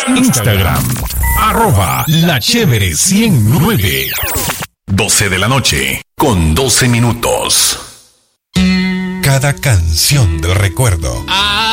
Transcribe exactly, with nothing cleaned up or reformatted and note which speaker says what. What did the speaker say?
Speaker 1: Instagram, arroba la chévere ciento nueve. doce de la noche, con doce minutos. Cada canción del recuerdo.